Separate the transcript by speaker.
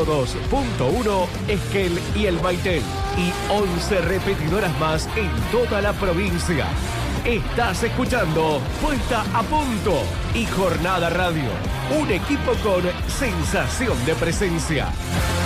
Speaker 1: 102.1 Esquel y El Baitel y 11 repetidoras más en toda la provincia. Estás escuchando Puesta a Punto y Jornada Radio, un equipo con sensación de presencia.